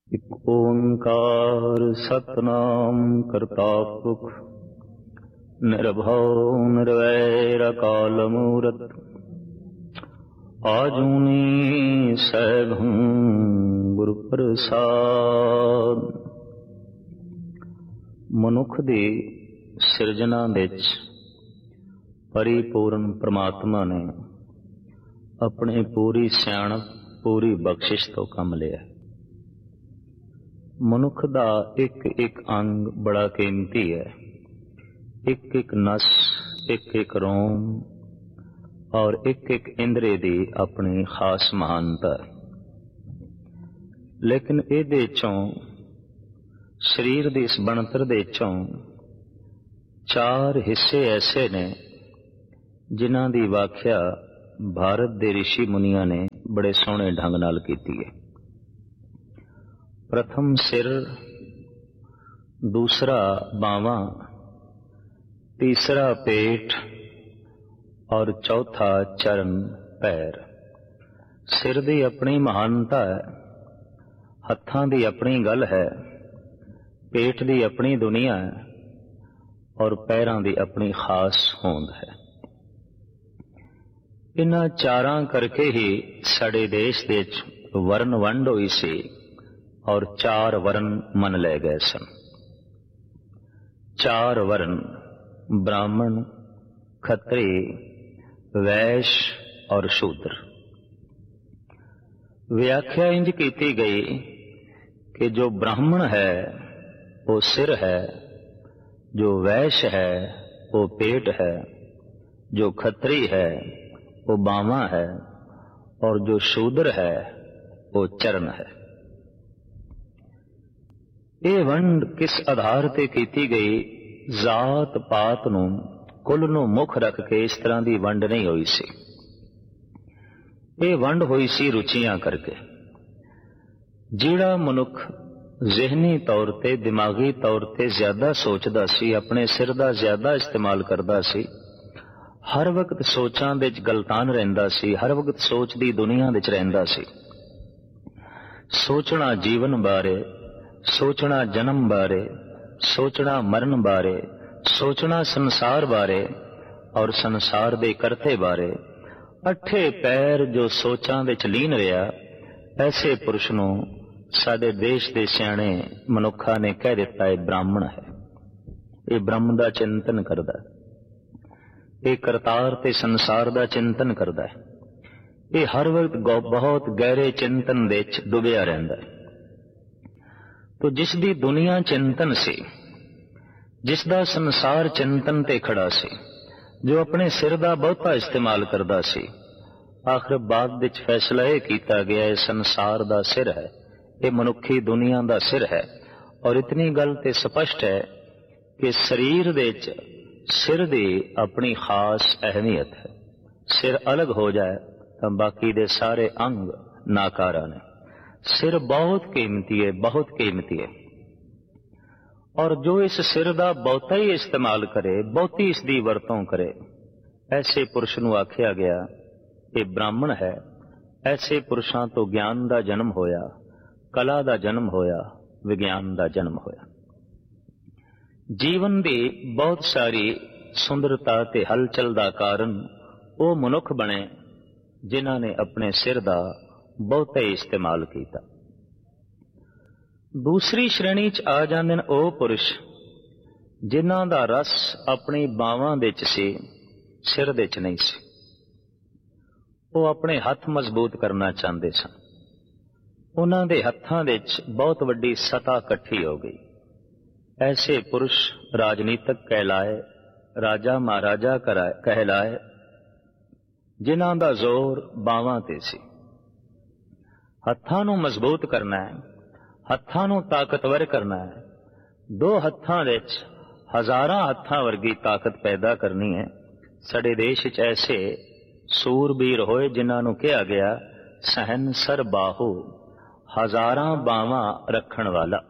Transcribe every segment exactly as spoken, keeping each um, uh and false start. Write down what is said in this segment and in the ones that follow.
ਇਕ ਓੰਕਾਰ ਸਤਿਨਾਮ ਕਰਤਾ ਪੁਰਖ ਨਿਰਭਉ ਨਿਰਵੈਰ ਅਕਾਲ ਮੂਰਤਿ ਆਜੂਨੀ ਸੈਭੰ ਗੁਰ ਪ੍ਰਸਾਦ। ਮਨੁੱਖ ਦੀ ਸਿਰਜਣਾ ਵਿੱਚ ਪਰਿਪੂਰਨ ਪ੍ਰਮਾਤਮਾ ਨੇ ਆਪਣੀ ਪੂਰੀ ਸਿਆਣਪ ਪੂਰੀ ਬਖਸ਼ਿਸ਼ ਤੋਂ ਕੰਮ ਲਿਆ। ਮਨੁੱਖ ਦਾ ਇੱਕ ਇੱਕ ਅੰਗ ਬੜਾ ਕੀਮਤੀ ਹੈ। ਇੱਕ ਇੱਕ ਨਸ, ਇੱਕ ਇੱਕ ਰੋਮ ਔਰ ਇੱਕ ਇੱਕ ਇੰਦਰੀ ਦੀ ਆਪਣੀ ਖਾਸ ਮਹਾਨਤਾ। ਲੇਕਿਨ ਇਹਦੇ ਚੋਂ ਸਰੀਰ ਦੀ ਇਸ ਬਣਤਰ ਦੇ ਚੋਂ ਚਾਰ ਹਿੱਸੇ ਐਸੇ ਨੇ ਜਿਨ੍ਹਾਂ ਦੀ ਵਾਖਿਆ ਭਾਰਤ ਦੇ ਰਿਸ਼ੀ ਮੁਨੀਆਂ ਨੇ ਬੜੇ ਸੋਹਣੇ ਢੰਗ ਨਾਲ ਕੀਤੀ ਹੈ। ਪ੍ਰਥਮ ਸਿਰ, ਦੂਸਰਾ ਬਾਵਾਂ, ਤੀਸਰਾ ਪੇਟ ਔਰ ਚੌਥਾ ਚਰਨ ਪੈਰ। ਸਿਰ ਦੀ ਆਪਣੀ ਮਹਾਨਤਾ ਹੈ, ਹੱਥਾਂ ਦੀ ਆਪਣੀ ਗੱਲ ਹੈ, ਪੇਟ ਦੀ ਆਪਣੀ ਦੁਨੀਆ ਹੈ ਔਰ ਪੈਰਾਂ ਦੀ ਆਪਣੀ ਖਾਸ ਹੋਂਦ ਹੈ। ਇਹਨਾਂ ਚਾਰਾਂ ਕਰਕੇ ਹੀ ਸਾਡੇ ਦੇਸ਼ ਵਿੱਚ ਵਰਨ ਵੰਡ ਹੋਈ ਸੀ ਔਰ ਚਾਰ ਵਰਨ ਮੰਨ ਲਏ ਗਏ ਸਨ। ਚਾਰ ਵਰਨ ਬ੍ਰਾਹਮਣ, ਖੱਤਰੀ, ਵੈਸ਼ ਔਰ ਸ਼ੂਦਰ। ਵਿਆਖਿਆ ਇੰਜ ਕੀਤੀ ਗਈ ਕਿ ਜੋ ਬ੍ਰਾਹਮਣ ਹੈ ਉਹ ਸਿਰ ਹੈ, ਜੋ ਵੈਸ਼ ਹੈ ਉਹ ਪੇਟ ਹੈ, ਜੋ ਖੱਤਰੀ ਹੈ ਉਹ ਬਾਵਾਂ ਹੈ ਔਰ ਜੋ ਸ਼ੂਦਰ ਹੈ ਉਹ ਚਰਨ ਹੈ। ਇਹ ਵੰਡ ਕਿਸ ਆਧਾਰ ਤੇ ਕੀਤੀ ਗਈ? ਜ਼ਾਤ ਪਾਤ ਨੂੰ, ਕੁੱਲ ਨੂੰ ਮੁੱਖ ਰੱਖ ਕੇ ਇਸ ਤਰ੍ਹਾਂ ਦੀ ਵੰਡ ਨਹੀਂ ਹੋਈ ਸੀ। ਇਹ ਵੰਡ ਹੋਈ ਸੀ ਰੁਚੀਆਂ ਕਰਕੇ। ਜਿਹੜਾ ਮਨੁੱਖ ਜ਼ਿਹਨੀ ਤੌਰ ਤੇ, ਦਿਮਾਗੀ ਤੌਰ ਤੇ ਜ਼ਿਆਦਾ ਸੋਚਦਾ ਸੀ, ਆਪਣੇ ਸਿਰ ਦਾ ਜ਼ਿਆਦਾ ਇਸਤੇਮਾਲ ਕਰਦਾ ਸੀ, ਹਰ ਵਕਤ ਸੋਚਾਂ ਵਿੱਚ ਗਲਤਾਨ ਰਹਿੰਦਾ ਸੀ, ਹਰ ਵਕਤ ਸੋਚ ਦੀ ਦੁਨੀਆ ਵਿੱਚ ਰਹਿੰਦਾ ਸੀ। ਸੋਚਣਾ ਜੀਵਨ ਬਾਰੇ, ਸੋਚਣਾ ਜਨਮ ਬਾਰੇ, ਸੋਚਣਾ ਮਰਨ ਬਾਰੇ, ਸੋਚਣਾ ਸੰਸਾਰ ਬਾਰੇ ਔਰ ਸੰਸਾਰ ਦੇ ਕਰਤੇ ਬਾਰੇ। ਅੱਠੇ ਪੈਰ ਜੋ ਸੋਚਾਂ ਵਿੱਚ ਲੀਨ ਰਿਹਾ, ਐਸੇ ਪੁਰਸ਼ ਨੂੰ ਸਾਡੇ ਦੇਸ਼ ਦੇ ਸਿਆਣੇ ਮਨੁੱਖਾਂ ਨੇ ਕਹਿ ਦਿੱਤਾ ਇਹ ਬ੍ਰਾਹਮਣ ਹੈ। ਇਹ ਬ੍ਰਹਮ ਦਾ ਚਿੰਤਨ ਕਰਦਾ ਹੈ, ਇਹ ਕਰਤਾਰ ਤੇ ਸੰਸਾਰ ਦਾ ਚਿੰਤਨ ਕਰਦਾ ਹੈ, ਇਹ ਹਰ ਵਕਤ ਬਹੁਤ ਗਹਿਰੇ ਚਿੰਤਨ ਵਿੱਚ ਡੁੱਬਿਆ ਰਹਿੰਦਾ ਹੈ। ਤੋ ਜਿਸ ਦੀ ਦੁਨੀਆ ਚਿੰਤਨ ਸੀ, ਜਿਸ ਦਾ ਸੰਸਾਰ ਚਿੰਤਨ ਤੇ ਖੜਾ ਸੀ, ਜੋ ਆਪਣੇ ਸਿਰ ਦਾ ਬਹੁਤਾ ਇਸਤੇਮਾਲ ਕਰਦਾ ਸੀ, ਆਖਰ ਬਾਅਦ ਵਿੱਚ ਫੈਸਲਾ ਇਹ ਕੀਤਾ ਗਿਆ ਇਹ ਸੰਸਾਰ ਦਾ ਸਿਰ ਹੈ, ਇਹ ਮਨੁੱਖੀ ਦੁਨੀਆ ਦਾ ਸਿਰ ਹੈ। ਔਰ ਇਤਨੀ ਗੱਲ ਤੇ ਸਪਸ਼ਟ ਹੈ ਕਿ ਸਰੀਰ ਵਿੱਚ ਸਿਰ ਦੀ ਆਪਣੀ ਖਾਸ ਅਹਿਮੀਅਤ ਹੈ। ਸਿਰ ਅਲੱਗ ਹੋ ਜਾਏ ਤਾਂ ਬਾਕੀ ਦੇ ਸਾਰੇ ਅੰਗ ਨਾਕਾਰਾ ਨੇ। ਸਿਰ ਬਹੁਤ ਕੀਮਤੀ ਹੈ, ਬਹੁਤ ਕੀਮਤੀ ਹੈ। ਔਰ ਜੋ ਇਸ ਸਿਰ ਦਾ ਬਹੁਤਾ ਹੀ ਇਸਤੇਮਾਲ ਕਰੇ, ਬਹੁਤੀ ਇਸ ਦੀ ਵਰਤੋਂ ਕਰੇ, ਐਸੇ ਪੁਰਸ਼ ਨੂੰ ਆਖਿਆ ਗਿਆ ਇਹ ਬ੍ਰਾਹਮਣ ਹੈ। ਐਸੇ ਪੁਰਸ਼ਾਂ ਤੋਂ ਗਿਆਨ ਦਾ ਜਨਮ ਹੋਇਆ, ਕਲਾ ਦਾ ਜਨਮ ਹੋਇਆ, ਵਿਗਿਆਨ ਦਾ ਜਨਮ ਹੋਇਆ। ਜੀਵਨ ਦੀ ਬਹੁਤ ਸਾਰੀ ਸੁੰਦਰਤਾ ਤੇ ਹਲਚਲ ਦਾ ਕਾਰਨ ਉਹ ਮਨੁੱਖ ਬਣੇ ਜਿਨ੍ਹਾਂ ਨੇ ਆਪਣੇ ਸਿਰ ਦਾ ਬਹੁਤਾ ਹੀ ਇਸਤੇਮਾਲ ਕੀਤਾ। ਦੂਸਰੀ ਸ਼੍ਰੇਣੀ 'ਚ ਆ ਜਾਂਦੇ ਨੇ ਉਹ ਪੁਰਸ਼ ਜਿਨ੍ਹਾਂ ਦਾ ਰਸ ਆਪਣੀ ਬਾਵਾਂ ਵਿੱਚ ਸੀ, ਸਿਰ ਵਿੱਚ ਨਹੀਂ ਸੀ। ਉਹ ਆਪਣੇ ਹੱਥ ਮਜ਼ਬੂਤ ਕਰਨਾ ਚਾਹੁੰਦੇ ਸਨ। ਉਹਨਾਂ ਦੇ ਹੱਥਾਂ ਵਿੱਚ ਬਹੁਤ ਵੱਡੀ ਸਤਾ ਇਕੱਠੀ ਹੋ ਗਈ। ਐਸੇ ਪੁਰਸ਼ ਰਾਜਨੀਤਕ ਕਹਿਲਾਏ, ਰਾਜਾ ਮਹਾਰਾਜਾ ਕਹਿਲਾਏ, ਜਿਨ੍ਹਾਂ ਦਾ ਜ਼ੋਰ ਬਾਵਾਂ ਤੇ ਸੀ। ਹੱਥਾਂ ਨੂੰ ਮਜ਼ਬੂਤ ਕਰਨਾ ਹੈ, ਹੱਥਾਂ ਨੂੰ ਤਾਕਤਵਰ ਕਰਨਾ ਹੈ। ਦੋ ਹੱਥਾਂ ਵਿੱਚ ਹਜ਼ਾਰਾਂ ਹੱਥਾਂ ਵਰਗੀ ਤਾਕਤ ਪੈਦਾ ਕਰਨੀ ਹੈ। ਸਾਡੇ ਦੇਸ਼ ਵਿੱਚ ਐਸੇ ਸੂਰਬੀਰ ਹੋਏ ਜਿਨ੍ਹਾਂ ਨੂੰ ਕਿਹਾ ਗਿਆ ਸਹਿਨਸਰ ਬਾਹੂ, ਹਜ਼ਾਰਾਂ ਬਾਵਾਂ ਰੱਖਣ ਵਾਲਾ।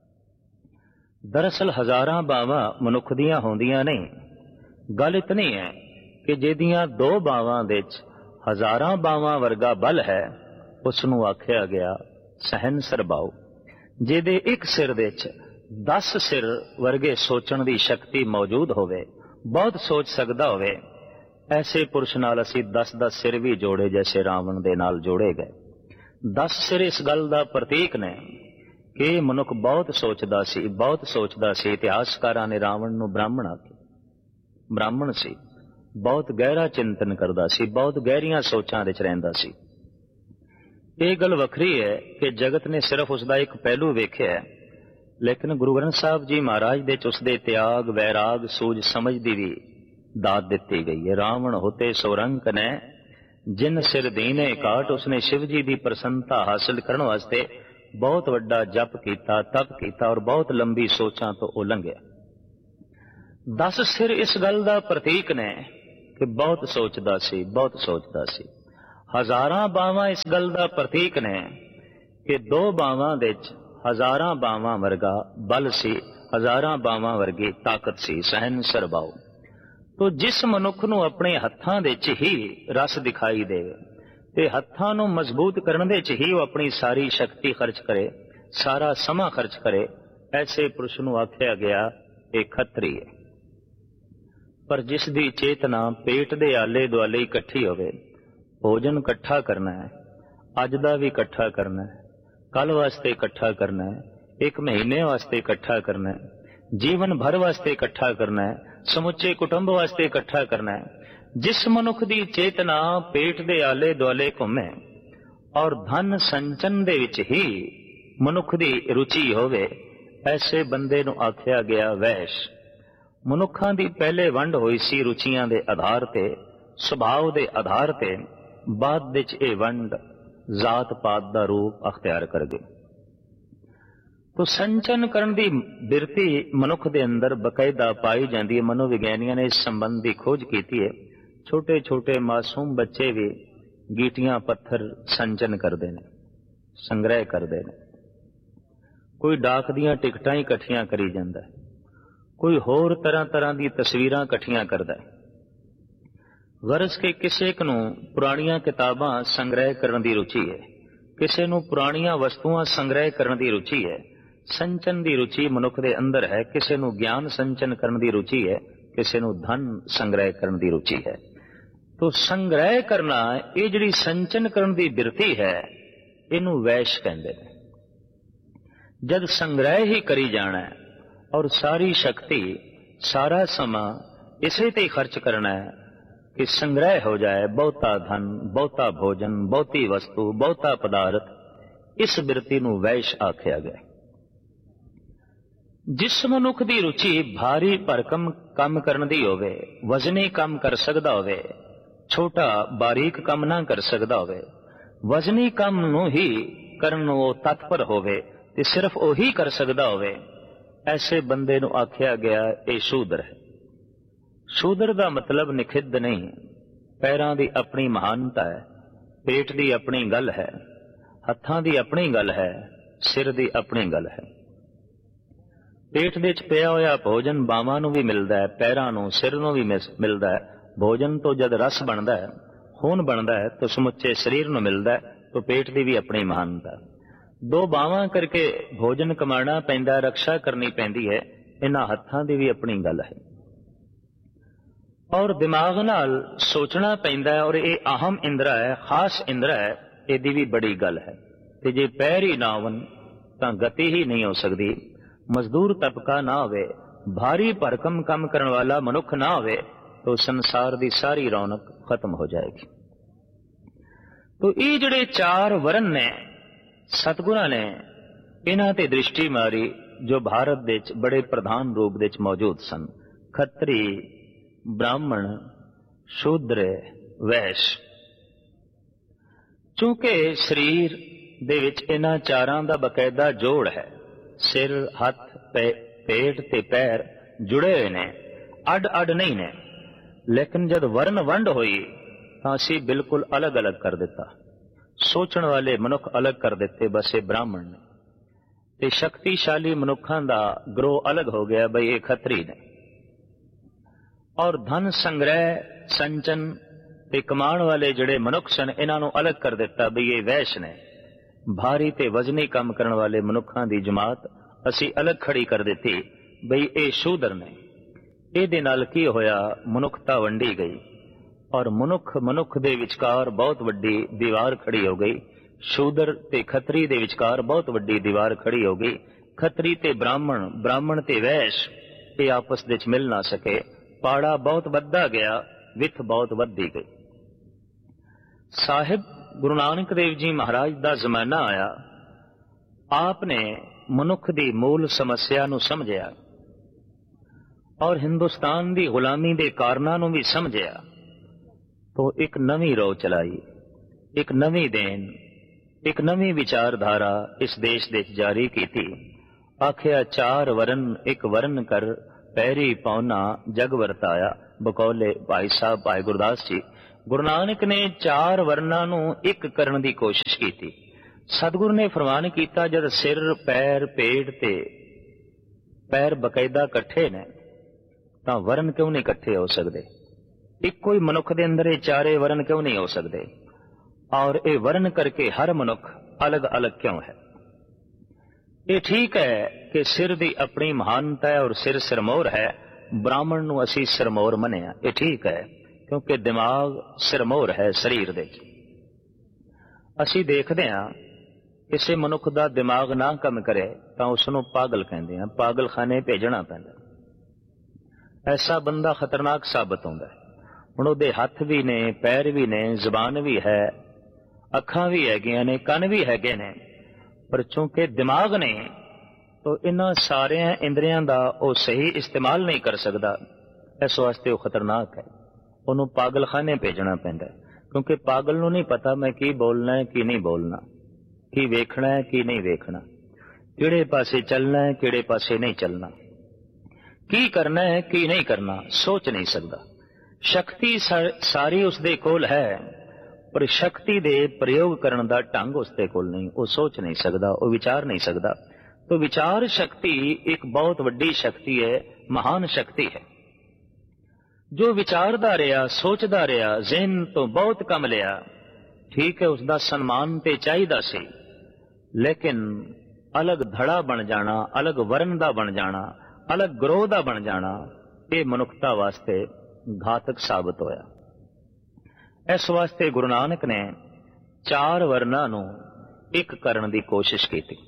ਦਰਅਸਲ ਹਜ਼ਾਰਾਂ ਬਾਵਾਂ ਮਨੁੱਖ ਦੀਆਂ ਹੁੰਦੀਆਂ ਨਹੀਂ। ਗੱਲ ਇਤਨੀ ਹੈ ਕਿ ਜਿਹਦੀਆਂ ਦੋ ਬਾਵਾਂ ਵਿੱਚ ਹਜ਼ਾਰਾਂ ਬਾਵਾਂ ਵਰਗਾ ਬਲ ਹੈ, ਉਸ ਨੂੰ ਆਖਿਆ ਗਿਆ ਸਹਿਨਸਰ ਬਾਹੂ। ਜਿਹਦੇ ਇੱਕ ਸਿਰ ਦੇ ਵਿੱਚ दस सिर वर्गे सोचण दी शक्ति मौजूद होवे, बहुत सोच सकदा होवे, ऐसे पुरुष नाल असी दस दस सिर भी जोड़े जैसे रावण दे नाल जोड़े गए। दस सिर इस गल दा प्रतीक ने कि मनुख बहुत सोचदा सी, बहुत सोचदा सी। इतिहासकारां ने रावण नूं ब्राह्मण आखे, ब्राह्मण सी, बहुत गहरा चिंतन करदा सी, बहुत गहरियां सोचां विच रहिंदा सी। ये गल वखरी है कि जगत ने सिर्फ उसका एक पहलू वेख्या है, लेकिन गुरु ग्रंथ साहब जी महाराज दे उसदे त्याग वैराग सूझ समझ दी भी दात दिती गई है। रावण होते सोरंक ने जिन सिर दीने काट, उसने शिव जी की प्रसन्नता हासिल करने वास्ते बहुत वड्डा जप किया, तप किया और बहुत लंबी सोचां तो ओ लंघिया। दस सिर इस गल का प्रतीक ने कि बहुत सोचदा सी, बहुत सोचदा सी। हजारां बावां इस गल का प्रतीक ने कि दो बावां दे हजारां बावां वर्गा बल सी, हजारां बावां वर्गी ताकत सी, सहन सरबाओ। तो जिस मनुख नूं अपने हत्थां दे च ही रस दिखाई दे ते हत्थां नूं मजबूत करन दे च ही वो अपनी सारी शक्ति खर्च करे, सारा समा खर्च करे, ऐसे पुरुष नूं आख्या गया ये खत्री है। पर जिस दी चेतना पेट दे आले दुआले इकट्ठी होवे, भोजन इकट्ठा करना है, अज दा भी इकट्ठा करना है, कल वास्ते इकट्ठा करना है, एक महीने वास्ते इकट्ठा करना है, जीवन भर वास्ते इकट्ठा करना है, समुचे कुटुंब वास्ते इकट्ठा करना है। जिस मनुख दी चेतना पेट दे आले दुआले घूमे और धन संचन दे विच ही मनुख दी रुचि होवे, ऐसे बंदे नूं आख्या गया वैश। मनुखां दी पहले वंड होई सी रुचियां दे आधार ते, सुभाव दे आधार ते, बाद विच इह वंड जात पात का रूप अख्तियार कर गए। तो संचन करन दी बिरती मनुख दे अंदर बकायदा पाई जाती है। मनोविज्ञानियों ने इस संबंध की खोज की है। छोटे छोटे मासूम बच्चे भी गीटियां पत्थर संचन करते हैं, संग्रह करते हैं। कोई डाक दियां टिकटां इकट्ठियां करी जाता है, कोई होर तरह तरह की तस्वीरां इकट्ठियां करता है। गरज के किसी नूं पुरानियां किताबां संग्रह करने की रुचि है, किसी नूं पुरानियां वस्तुआं संग्रह करने की रुचि है। संचन की रुचि मनुख दे अंदर है। किसी नूं ज्ञान संचन करने की रुचि है, किसी नूं धन संग्रह करने की रुचि है। तो संग्रह करना, ये जिहड़ी संचन करने की बिरती है, इनू वैश कहंदे ने। जद संग्रह ही करी जाना है और सारी शक्ति सारा समा इसे ते खर्च करना है कि संग्रह हो जाए, बहुता धन, बहुता भोजन, बहुती वस्तु, बहुता पदार्थ, इस बिरती नूं वैश आख्या गया। जिस मनुख दी रुचि भारी भरकम काम करन दी होवे, वजनी काम कर सकदा होवे, छोटा बारीक काम ना कर सकदा होवे, वजनी काम नूं ही करन वो तत्पर होवे ते सिर्फ ओही कर सकदा होवे, ऐसे बंदे नूं आख्या गया ये शूद्र है। शूद्र का मतलब निखिद्ध नहीं, पैरां दी अपनी महानता है, पेट दी अपनी गल है, हत्थां दी अपनी गल है, सिर दी अपनी गल है। पेट दे च पिया होया भोजन बावां नूं भी मिलदा है, पैरां नूं, सिर नूं भी मिलदा है। भोजन तो जद रस बनदा है, खून बनदा है, तो समुचे शरीर नूं मिलदा है। तो पेट दी भी अपनी महानता। दो बावां करके भोजन कमाना पैंदा, रक्षा करनी पैंदी है। इन्हां हत्थां दी भी अपनी गल है और दिमाग नाल सोचना पैंदा है। और ये अहम इंद्रा है, खास इंद्रा है, इहदी भी बड़ी गल है। ते जे पैर ही ना होवन तां गति ही नहीं हो सकती। मजदूर तबका ना होवे, भारी भरकम काम करने वाला मनुख ना होवे, तो संसार की सारी रौनक खत्म हो जाएगी। तो ये जिहड़े चार वरण ने सतगुरां ने इन्हां ते दृष्टि मारी, जो भारत दे बड़े प्रधान रूप दे मौजूद सन। खत्री, ब्राह्मण, शूद्र, वैश्य। चूंकि शरीर दे विच इन्हां चारां दा बकायदा जोड़ है, सिर, हथ, पे, पेट ते पैर जुड़े हुए ने, अड अड नहीं ने। लेकिन जब वर्ण वंड हुई तो असी बिल्कुल अलग अलग कर दिता। सोचण वाले मनुख अलग कर दिते, बस ये ब्राह्मण ने। ते शक्तिशाली मनुखां दा ग्रोह अलग हो गया, बई ये खत्री ने। और धन संग्रह संचन ते कमाण वाले जिहड़े मनुख सन, इन्हां नूं अलग कर दिता, बई ये वैश्य ने। भारी ते वजनी काम करने वाले मनुखां दी जमात असी अलग खड़ी कर दिती बई ये शूदर ने। इहदे नाल की होया, मनुखता वंडी गई और मनुख मनुख दे विचकार बहुत वड्डी दीवार खड़ी हो गई। शूदर ते खतरी दे विचकार बहुत वड्डी दीवार खड़ी हो गई। खतरी ते ब्राह्मण, ब्राह्मण ते वैश ये आपस विच मिल ना सके। पाड़ा बहुत वधदा गया, विथ बहुत वधदी गई। साहिब गुरु नानक देव जी महाराज दा जमाना आया। आपने मनुख दी मूल समस्या नूं समझिया और हिंदुस्तान दी गुलामी दे कारणां नूं भी समझिया, तो एक नवी रोह चलाई, एक नवी देन, एक नवी विचारधारा इस देश दे जारी की थी। आखिया चार वरन एक वरन कर पैरी पौना जग वरताया। बकौले भाई साहब भाई गुरदास जी, गुरु नानक ने चार वरना नूं एक करन दी कोशिश की थी। सतगुरु ने फरमान किया, जद सिर पैर पेट ते पैर बकायदा कट्ठे ने तां वरन क्यों नहीं कट्ठे हो सकते? इको ही मनुख दे अंदर ये चारे वरन क्यों नहीं हो सकते? और ये वरन करके हर मनुख अलग अलग क्यों है? ये ठीक है कि सिर दी अपनी महानता है और सिर सिरमौर है। ब्राह्मण नूं असी सिरमौर मनिया, ये ठीक है, क्योंकि दिमाग सिरमौर है शरीर दे। असी देखते हैं किसी मनुख दा दिमाग ना काम करे तो उसनूं पागल कहते हैं, पागलखाने भेजना पैंदा। ऐसा बंदा खतरनाक साबित होंदा है। हुण उहदे हथ भी ने, पैर भी ने, जबान भी है, अखां भी हैगियां ने, कन भी हैगे ने, पर चूंकि दिमाग ने तो इन्हां सारे इंद्रियां दा वो सही इस्तेमाल नहीं कर सकता। इस वास्ते वो खतरनाक है, उन्होंने पागलखाने भेजना पैंदा, क्योंकि पागल नूं नहीं पता मैं की बोलना है की नहीं बोलना, की वेखना है की नहीं वेखना, किहड़े पासे चलना है किहड़े पासे नहीं चलना, की करना है की नहीं करना, सोच नहीं सकता। शक्ति सारी उसदे कोल है, पर शक्ति दे प्रयोग करने का ढंग उसदे कोल नहीं। वो सोच नहीं सकता, वो विचार नहीं सकता। तो विचार शक्ति एक बहुत वड्डी शक्ति है, महान शक्ति है। जो विचारदा रहा, सोचदा रहा, ज़हन तो बहुत कम लिया, ठीक है, उसका सम्मान ते चाहिदा सी, लेकिन अलग धड़ा बन जाना, अलग वर्ण दा बन जाना, अलग ग्रोह दा बन जाना, ये मनुखता वास्ते घातक साबित होया। इस वास्ते गुरु नानक ने चार वर्णा नूं एक करन दी कोशिश की थी।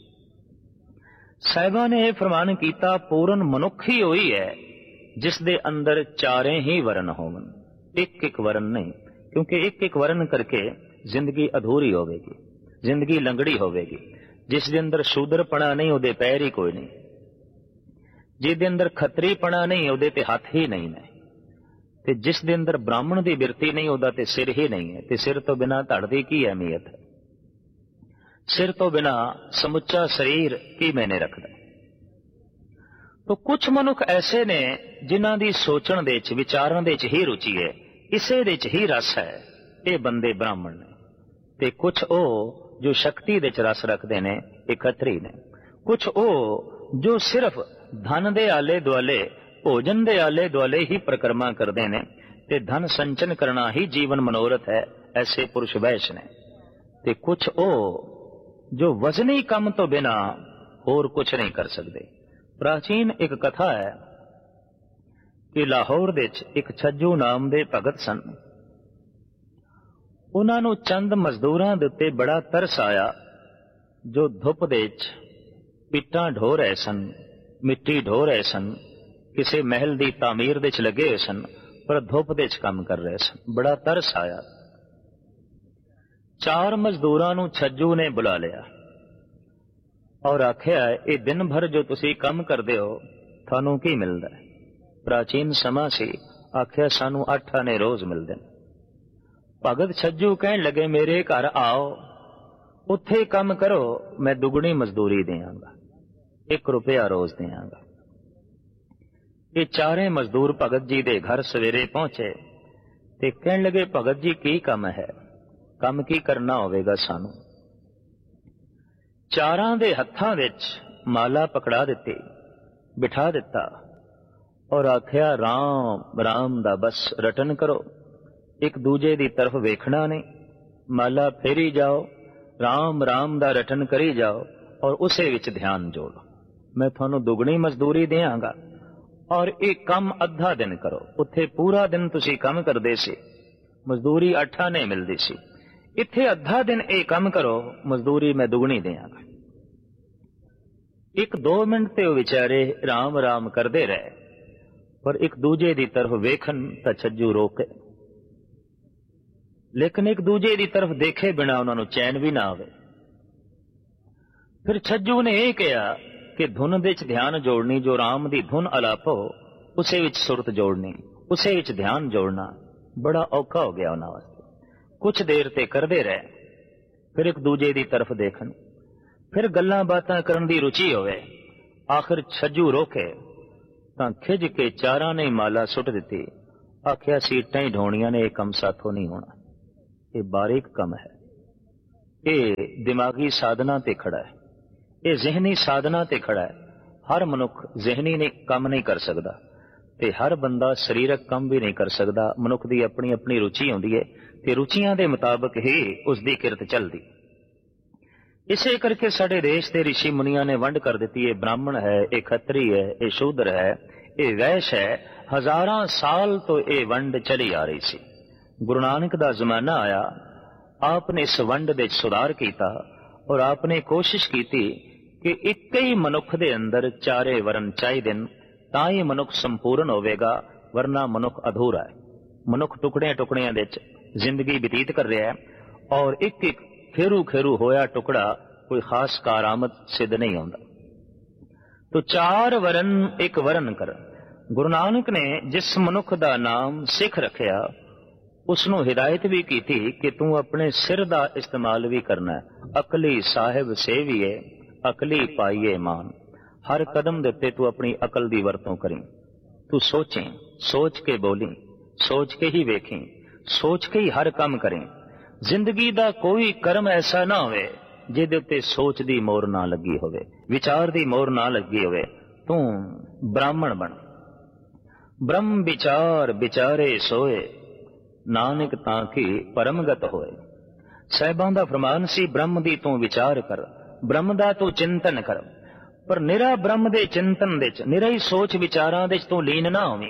साहिबा ने यह फरमान किया, पूर्ण मनुख ही होई है जिस दे अंदर चारे ही वर्ण होवन, एक एक वर्ण नहीं, क्योंकि एक एक वर्ण करके जिंदगी अधूरी होवेगी, जिंदगी लंगड़ी होवेगी। जिस दे अंदर शूदरपना नहीं, उहदे पैर ही कोई नहीं, जिस दे अंदर खतरीपना नहीं, उहदे ते हथ ही नहीं ने, ते जिस दे अंदर ब्राह्मण दी बिरती नहीं, उहदा ते सिर ही नहीं है। ते सिर तो बिना धड़ दी की अहमियत है? सिर तो बिना समुच्चा शरीर की मैंने रखदा। तो कुछ मनुख ऐसे ने जिन्हां दी सोचण दे च, विचारण दे च ही रुचि है, इसे दे च ही रस है, ये बंदे ब्राह्मण ने। ते कुछ ओ जो शक्ति दे च रस रखते ने, ये खतरी ने। कुछ ओ जो सिर्फ धन दे आले दुआले, भोजन दे आले दुआले ही परिक्रमा करते ने, ते धन संचन करना ही जीवन मनोरथ है, ऐसे पुरुष वैश्य ने। ते कुछ ओ जो वजनी कम तो बिना और कुछ नहीं कर सकते। प्राचीन एक कथा है कि लाहौर दे एक छज्जू नाम दे भगत सन। उन्हां नूं चंद मजदूरां दे उत्ते बड़ा तरस आया जो धुप दे पिट्टां ढो रहे सन, मिट्टी ढो रहे सन, किसी महल की तामीर दे लगे हुए सन, पर धुप दे काम कर रहे सन। बड़ा तरस आया। चार मजदूरां नूं छज्जू ने बुला लिया और आख्या, ये दिन भर जो तुसी काम करदे हो, थानू की मिलदा है? प्राचीन समा सी, आख्या सानू अठ आने रोज मिलदे ने। भगत छज्जू कहन लगे, मेरे घर आओ, उत्थे काम करो, मैं दुगनी मजदूरी देंगा, एक रुपया रोज देंगा। ये चारे मजदूर भगत जी दे घर सवेरे पहुंचे ते कहन लगे, भगत जी की काम है? काम की करना होवेगा सानू? चारां दे हत्थां विच माला पकड़ा दिती, बिठा दिता और आख्या, राम राम दा बस रटन करो, एक दूजे दी तरफ वेखना नहीं, माला फेरी जाओ, राम राम दा रटन करी जाओ और उसे विच ध्यान जोड़ो। मैं थानू दुगनी मजदूरी देंगा और एक काम अद्धा दिन करो। उत्थे पूरा दिन तुसी काम करदे सी, मजदूरी अठ आने मिलदी सी। इत्थे अद्धा दिन ये काम करो, मजदूरी मैं दुगनी देंगा। एक दो मिनट ते विचारे राम राम करदे रहे, पर एक दूजे दी तरफ वेखन तां छज्जू रोके, लेकिन एक दूजे दी तरफ देखे बिना उन्होंने चैन भी ना आवे। फिर छज्जू ने यह कहा कि धुन दे च ध्यान जोड़नी, जो राम दी धुन अलापो उसे विच सुरत जोड़नी, उसे विच ध्यान जोड़ना बड़ा औखा हो गया उन्हां वास्ते। कुछ देर ते करदे रहे, फिर एक दूजे दी तरफ देखन, फिर गल्लां बातां करन दी रुचि होवे। आखिर छज्जू रोके तां खिज के चारां ने माला सुट दिती। आखिया सीटां ही ढोणियां ने, यह कम साथों नहीं होना, ये बारीक कम है, ये दिमागी साधना ते खड़ा है, ये जहनी साधना ते खड़ा है। हर मनुख जहनी ने कम नहीं कर सकता ते हर बंदा शरीरक कम भी नहीं कर सकता। मनुख की अपनी अपनी रुचि होंदी है ते रुचियां दे मुताबिक ही उसकी किरत चलती। इसे करके साडे देश के ऋषि मुनिया ने वंड कर दी है। ब्राह्मण है, ये खत्री है, ये शूद्र है, ये वैश्य है। हजारां साल तो ये वंड चली आ रही सी। गुरु नानक दा जमाना आया, आपने इस वंड दे सुधार किया और आपने कोशिश की कि एक ही मनुख दे अंदर चारे वरण चाहिए, तां ही मनुख संपूर्ण होवेगा, वरना मनुख अधूरा है। मनुख टुकड़ियां टुकड़ियां दे जिंदगी बतीत कर रहा है और एक एक खेरू खेरू होया टुकड़ा कोई खास कारामद सिद्ध नहीं होता। तो चार वरण एक वरण कर। गुरु नानक ने जिस मनुख दा नाम सिख रखिया, उसनों हिदायत भी की थी कि तू अपने सिर दा इस्तेमाल भी करना है। अकली साहिब सेविए, अकली पाइए मान। हर कदम दे उत्ते तू अपनी अकल दी वरतों करी। तू सोचें, सोच के बोली, सोच के ही वेखें, सोच के ही हर काम करें। जिंदगी दा कोई कर्म ऐसा ना होवे जिहदे उत्ते सोच दी मोहर ना लगी होवे, विचार दी मोहर ना लगी होवे। तू ब्राह्मण बन। ब्रह्म विचार विचारे सोए, नानक ताकी परमगत होए। साहिबां दा फरमान सी, ब्रह्म दी तू विचार कर, ब्रह्म दा तू चिंतन कर। पर निरा ब्रह्म दे चिंतन दे च, निरा ही सोच विचारां दे च तू लीन ना होवी,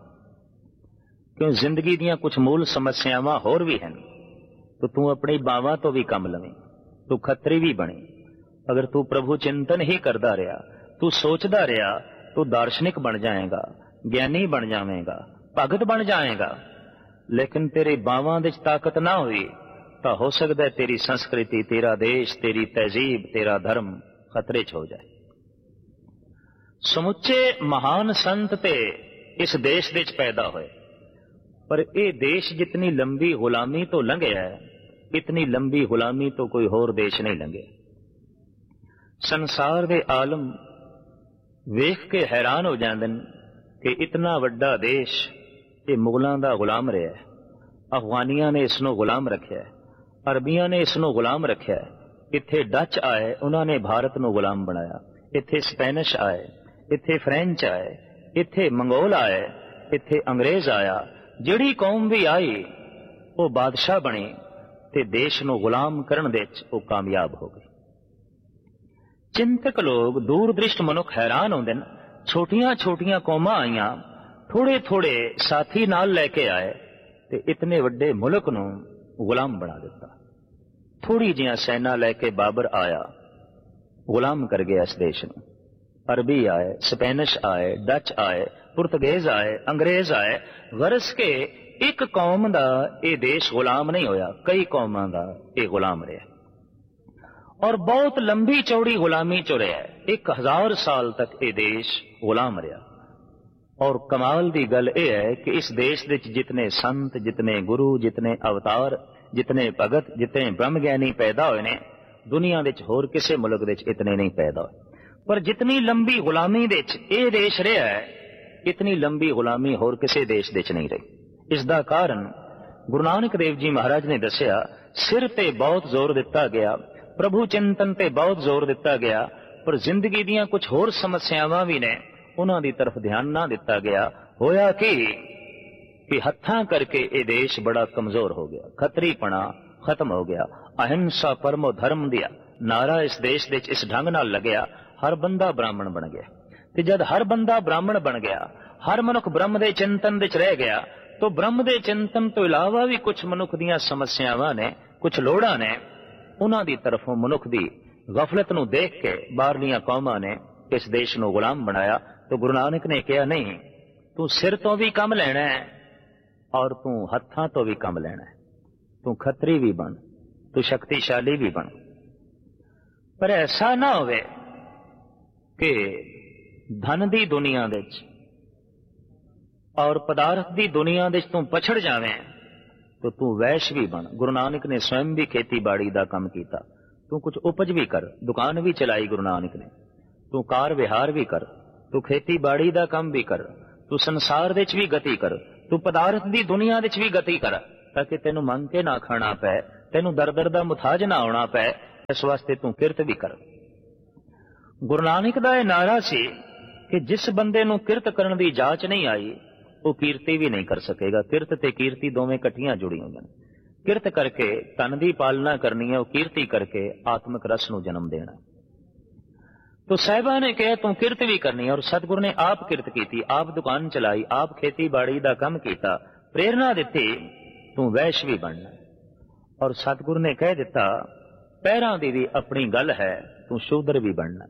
क्यों जिंदगी दियां कुछ मूल समस्यावां होर भी हैं। तो तू अपनी बावां तो भी कम लवें, तू खत्री भी बने। अगर तू प्रभु चिंतन ही करता रहा, तू सोचता रहा, तू दार्शनिक बन जाएगा, ज्ञानी बन जाएगा, भगत बन जाएगा। लेकिन तेरे बावां दे ताकत ना हुई तो हो सकता है तेरी संस्कृति, तेरा देश, तेरी तहजीब, तेरा धर्म खतरे च हो जाए। समुचे महान संत ते इस देश दे च पैदा होए, पर यह देश जितनी लंबी गुलामी तो लंघिया है, इतनी लंबी गुलामी तो कोई होर देश नहीं लंघे। संसार दे आलम वेख के हैरान हो जाते हैं कि इतना वड्डा देश ये मुगलों का गुलाम रहा है। अफगानिया ने इसनों गुलाम रखा है, अरबिया ने इसनों गुलाम रखा है। इत्थे डच आए, उन्होंने भारत नूं गुलाम बनाया। इत्थे स्पेनिश आए, इत्थे फ्रेंच आए, इत्थे मंगोल आए, इत्थे अंग्रेज आया। जिहड़ी कौम भी आई वो बादशाह बनी ते देश नूं गुलाम करन दे च वो कामयाब हो गई। चिंतक लोग, दूरदृष्ट मनुख हैरान होंदे न। छोटियां छोटियां कौमां आईयां, थोड़े थोड़े साथी नाल लैके आए ते इतने वड्डे मुल्क नूं गुलाम बना दिता। थोड़ी जिहां सैना लैके बाबर आया, गुलाम कर गया इस देश नूं। अरबी आए, स्पेनिश आए, डच आए, पुर्तगेज आए, अंग्रेज आए। गरज के एक कौम दा ये देश गुलाम नहीं होया, कई कौमां दा ये गुलाम रहा और बहुत लंबी चौड़ी गुलामी चो रहा है। एक हजार साल तक ये देश गुलाम रहा। और कमाल दी गल यह है कि इस देश दे जितने संत, जितने गुरु, जितने अवतार, जितने भगत, जितने ब्रह्मज्ञानी पैदा होए ने, दुनिया दे होर किसी मुल्क दे इतने नहीं पैदा होए। पर जितनी लंबी गुलामी दे ये देश रहा है, इतनी लंबी गुलामी होर किसी देश दे नहीं रही। इसका कारण गुरु नानक देव जी महाराज ने दसिया, सिर ते बहुत जोर दिता गया, प्रभु चिंतन ते बहुत जोर दिता गया, पर जिंदगी दियां कुछ होर समस्यावां भी ने, उन्हां दी तरफ ध्यान ना दिता गया। होया कि कि हत्थां करके ये देश बड़ा कमजोर हो गया, खतरीपना खत्म हो गया। अहिंसा परमो धर्म दिया नारा इस देश दे इस ढंग नाल लगया, हर बंदा ब्राह्मण बन गया। ते जद हर बंदा ब्राह्मण बन गया, हर मनुख ब्रह्म दे चिंतन विच रह गया, तो ब्रह्म दे चिंतन तो इलावा भी कुछ मनुख दियां समस्यावां ने, कुछ लोड़ां ने, उन्हां दी तरफों मनुख दी गफलत नूं देख के बाहरलियां कौमां ने इस देश नूं गुलाम बनाया। तो गुरु नानक ने कहा, नहीं, तू सिर तो भी कम लेना है और तू हत्थां तो भी कम लेना है। तू खत्री भी बन, तू शक्तिशाली भी बन, पर ऐसा ना होवे कि धन दी दुनिया दे और पदार्थ दी दुनिया दे तू पछड़ जावे, तो तू वैश भी बन। गुरु नानक ने स्वयं भी खेती बाड़ी का काम किया। तू कुछ उपज भी कर, दुकान भी चलाई गुरु नानक ने। तू कार विहार भी कर, तू खेती बाड़ी का काम भी कर, तू संसार दे भी गति कर, तू पदार्थ दी दुनिया दे भी गति कर, ताकि तेनू मंग के ना खाना पै, तेनू दर दर दा मुथाज ना होना पै। इस वास्ते तू किरत भी कर। गुरु नानक दा नारा सी कि जिस बंदे नू किरत करन दी जाच नहीं आई, वो कीर्ति भी नहीं कर सकेगा। किरत ते कीर्ति दोवें इकट्ठियां जुड़ी होईयां। किरत करके तन दी पालना करनी है, वो कीर्ति करके आत्मिक रस नू जन्म देना। तो साहिबा ने कहा तू किरत भी करनी है, और सतगुरु ने आप किरत की, आप दुकान चलाई, आप खेती बाड़ी का काम किया, प्रेरणा दी तू वैश भी बनना। और सतगुरु ने कह दिता पैरां दी भी अपनी गल है, तू शूदर भी बनना।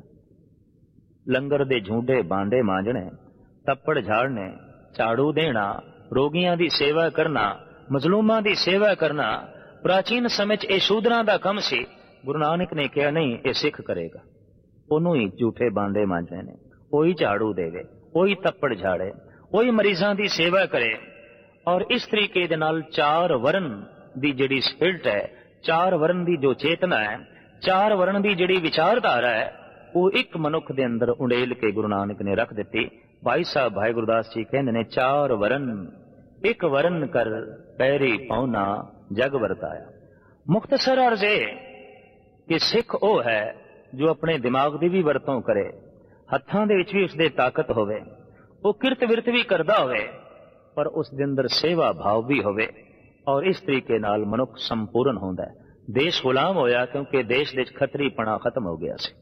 लंगर दे झूडे बांडे मांजने, तप्पड़ झाड़ने, झाड़ू देना, रोगियां दी सेवा करना, मजलूमां दी सेवा करना, प्राचीन समय च शूदरां दा काम सी। गुरु नानक ने कहा नहीं, ये सिख करेगा। ओनू ही झूठे बांडे मांजने ने, वही झाड़ू देवे, वही तप्पड़ झाड़े, वही मरीजां दी सेवा करे। और इस तरीके दे नाल चार वरण दी जिहड़ी स्पिरिट है, चार वरण दी जो चेतना है, चार वरण दी जिहड़ी विचारधारा है, वो एक मनुख दे अंदर उंडेल के गुरु नानक ने रख दिती। भाई साहब भाई गुरदास जी कहंदे ने चार वरण एक वरण कर पैरी पाउना जग वरताया। मुख्तसर अर्ज है कि सिख वो है जो अपने दिमाग की भी वरतों करे, हत्थां दे विच भी उसदे ताकत होवे, वो किरत विरत भी करदा होवे, पर उस दे अंदर सेवा भाव भी होवे। और इस तरीके नाल मनुख संपूर्ण होंदा है। देश गुलाम होया क्योंकि देश दे खतरीपना खत्म हो गया सी।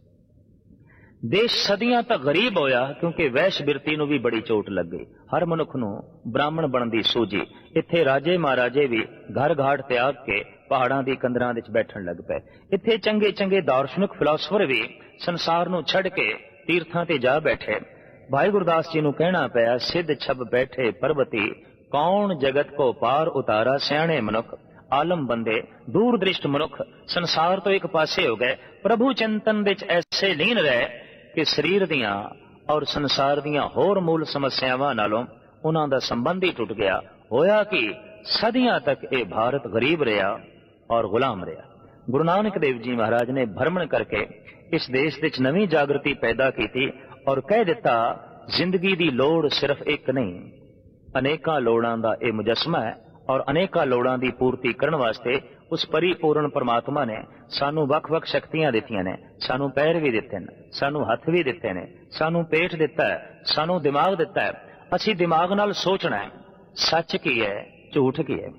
देश सदियां तक गरीब होया क्योंकि वैश बिरती नूं भी बड़ी चोट लग गई। हर मनुख नूं ब्राह्मण बनन दी सूझी। इत्थे राजे महाराजे भी घर घाट त्याग के पहाड़ां दी कंदरां विच बैठण लग पए। इत्थे चंगे चंगे दार्शनिक फिलासफर भी संसार नूं छड़ के तीर्थां ते जा बैठे। भाई गुरदास जी नूं कहना पिया, सिद्ध छब बैठे पर्वती, कौन जगत को पार उतारा। सियाणे मनुख आलम बंदे दूर दृष्ट मनुख संसार तो एक पासे हो गए, प्रभु चिंतन विच ऐसे लीन रहे कि शरीर दियां और संसार दियां होर मूल समस्यावां नालों उन्हां दा संबंध ही टुट गया। होया कि सदियां तक ये भारत गरीब रहा और गुलाम रहा। गुरु नानक देव जी महाराज ने भ्रमण करके इस देश विच नवीं जागृति पैदा की और कह दिता, जिंदगी दी लोड़ सिर्फ एक नहीं, अनेकां लोड़ां दा ये मुजस्मा है। और अनेकां लोड़ां दी पूर्ति करन वास्ते उस परिपूर्ण परमात्मा ने सानू वख वख शक्तियां दित्तियां ने। सानू पैर भी दिते ने, सानू हथ भी दिते ने, सानू पेट दिता है, सानू दिमाग दिता है। असी दिमाग नाल सोचना है सच की है झूठ की है।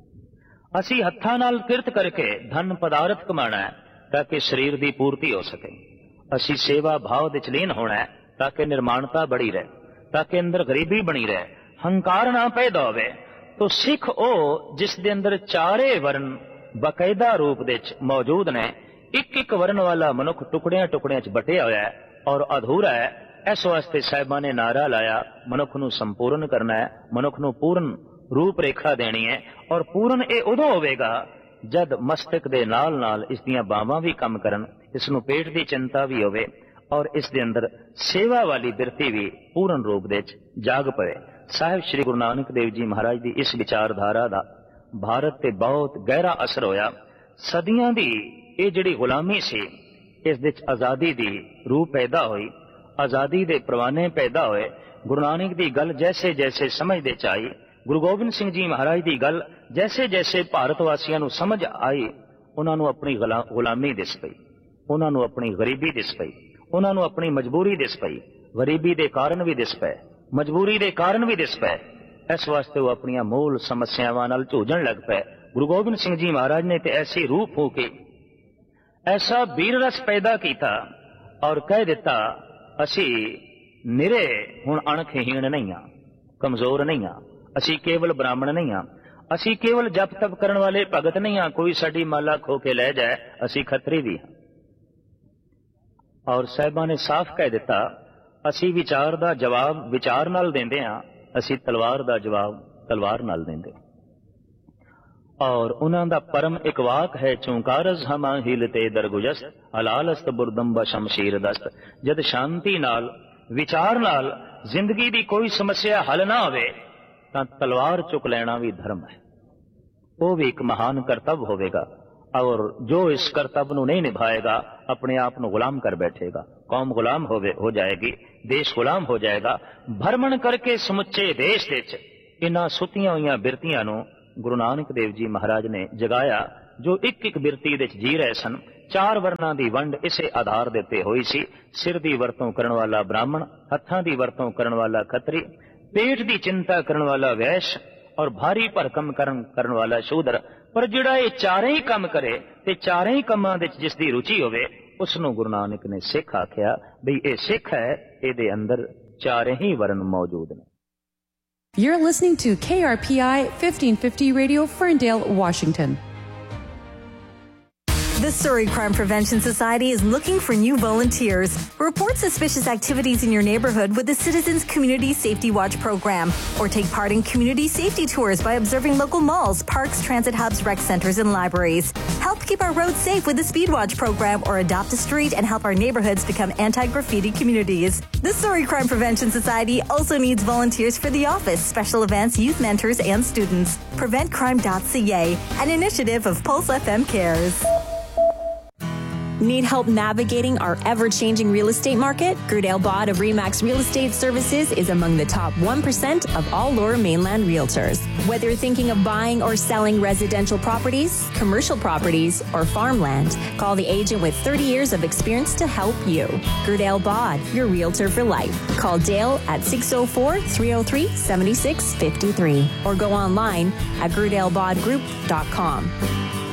असी हत्थां नाल किरत करके धन पदार्थ कमाना है ताकि शरीर की पूर्ति हो सके। असी सेवा भाव विच लीन होना है ताकि निर्माणता बड़ी रहे, ताकि अंदर गरीबी बनी रहे, हंकार ना पैदा होवे। तो सिख ओ जिस दे अंदर चारे वर्ण बकायदा रूप दे मौजूद ने। एक एक वर्ण वाला मनुख टुकड़ियां टुकड़ियां च बटिया होया है और अधूरा है। इस वास्ते साहिबां ने नारा लाया, मनुख नूं संपूर्ण करना है, मनुख नूं पूर्ण रूप रेखा देनी है। और पूर्ण ये उदों होवेगा जद मस्तक दे नाल नाल इस दियां बावां भी काम करन, इस नूं पेट दी चिंता भी होवे और इस दे अंदर सेवा वाली बिरती भी पूर्ण रूप दे जाग पवे। साहिब श्री गुरु नानक देव जी महाराज की इस विचारधारा का भारत ते बहुत गहरा असर होया। सदियां दी ये जिहड़ी गुलामी सी, इस विच आजादी दी रूह पैदा हुई, आजादी दे परवाने पैदा हुए। गुरु नानक दी गल जैसे जैसे समझ दे आई, गुरु गोबिंद सिंह जी महाराज की गल जैसे जैसे भारत वासियों नूं समझ आई, उन्हां नूं अपनी गुलामी दिस पई, उन्हां नूं अपनी गरीबी दिस पई, उन्हां नूं अपनी मजबूरी दिस पई। गरीबी दे कारण भी दिस पए, मजबूरी दे कारण भी दिस पए। इस वास्ते वो अपनी मूल समस्यावां नाल झूझण लग पए गुरु गोबिंद सिंह जी महाराज ने तो ऐसे रूप हो के ऐसा वीर रस पैदा किया और कह दिता असी निरे हुण अणखहीन नहीं हाँ, कमजोर नहीं हाँ, असी केवल ब्राह्मण नहीं हाँ, असी केवल जप तप करने वाले भगत नहीं हाँ, कोई साडी माला खो के ले जाए असी खतरी भी हाँ। और साहिबा ने साफ कह दिता असी विचार दा जवाब विचार नाल देंदे हाँ, असी तलवार दा जवाब तलवार नाल देंदे। और उन्हां दा परम एक वाक है चौंकारज हमा हिलते दरगुजस्त हलालस्त बुरदम्बा शमशीर दस्त। जद शांति नाल विचार नाल जिंदगी दी कोई समस्या हल ना होवे तां तलवार चुक लेना भी धर्म है, वो भी एक महान कर्तव्य होवेगा। और जो इस कर्तव्य नूं नहीं निभाएगा अपने आप नूं गुलाम कर बैठेगा, कौम गुलाम होवे हो जाएगी, देश गुलाम हो जाएगा। भ्रमण करके समुचे देश विच इन्हां सुतियां होईयां बिरतियां नूं गुरु नानक देव जी महाराज ने जगाया, जो एक एक बिरती विच जी रहे सन। चार वर्णां दी वंड इसे आधार दे उत्ते होई सी। सिर दी वरतों करन वाला ब्राह्मण, हत्थां दी वरतों करन वाला खत्री, पेट दी चिंता करन वाला वैश्य और भारी भरकम करन करन वाला शूद्र। पर जिहड़ा ये चारे ही काम करे ते चारे ही कामां दे जिस दी रुचि होवे उसनूं गुरु नानक ने सिख आख्या बई ये सिख है, इहदे अंदर चारे ही वर्ण मौजूद ने। You're listening to K R P I fifteen fifty Radio, Ferndale, Washington. The Surrey Crime Prevention Society is looking for new volunteers. Report suspicious activities in your neighborhood with the Citizens Community Safety Watch program, or take part in community safety tours by observing local malls, parks, transit hubs, rec centers, and libraries. Help keep our roads safe with the Speed Watch program, or adopt a street and help our neighborhoods become anti-graffiti communities. The Surrey Crime Prevention Society also needs volunteers for the office, special events, youth mentors, and students. prevent crime dot c a, an initiative of Pulse F M Cares. Need help navigating our ever-changing real estate market? Grudale Bod of Remax Real Estate Services is among the top one percent of all Lower Mainland realtors. Whether you're thinking of buying or selling residential properties, commercial properties, or farmland, call the agent with thirty years of experience to help you. Grudale Bod, your realtor for life. Call Dale at six oh four, three oh three, seven six five three or go online at grudale bod group dot com.